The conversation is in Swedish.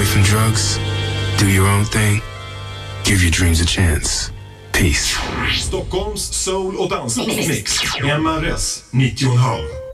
from drugs, do your own thing, give your dreams a chance. Peace. Stockholms soul- och dansmix. MRS 90,5.